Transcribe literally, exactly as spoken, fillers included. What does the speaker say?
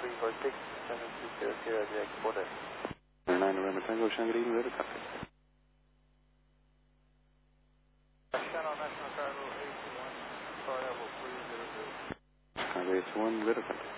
three four six, seven two zero zero, direct border. nine November Tango, Shangri-La, River Copy. Channel National Cargo eight one, Carnival three zero zero. Cargo eight one, River Copy.